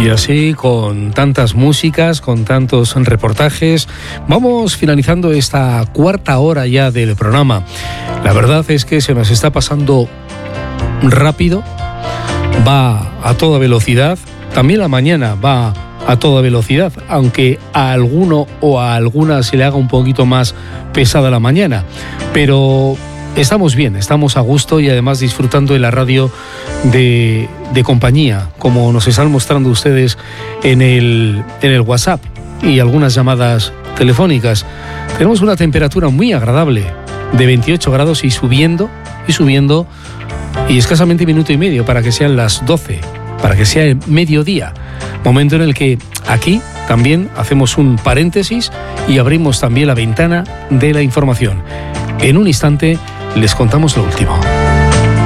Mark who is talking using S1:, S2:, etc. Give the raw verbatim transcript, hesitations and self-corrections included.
S1: Y así, con tantas músicas, con tantos reportajes, vamos finalizando esta cuarta hora ya del programa. La verdad es que se nos está pasando rápido, va a toda velocidad. También la mañana va a toda velocidad, aunque a alguno o a alguna se le haga un poquito más pesada la mañana. Pero estamos bien, estamos a gusto y además disfrutando de la radio de, de compañía, como nos están mostrando ustedes en el, en el WhatsApp y algunas llamadas telefónicas. Tenemos una temperatura muy agradable de veintiocho grados y subiendo, y subiendo, y escasamente minuto y medio para que sean las doce, para que sea el mediodía. Momento en el que aquí también hacemos un paréntesis y abrimos también la ventana de la información. En un instante les contamos lo último.